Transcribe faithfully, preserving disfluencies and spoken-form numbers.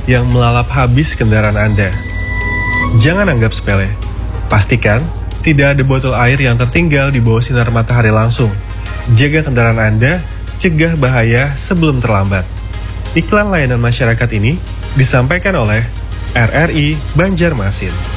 yang melalap habis kendaraan Anda. Jangan anggap sepele. Pastikan tidak ada botol air yang tertinggal di bawah sinar matahari langsung. Jaga kendaraan Anda, cegah bahaya sebelum terlambat. Iklan layanan masyarakat ini disampaikan oleh R R I Banjarmasin.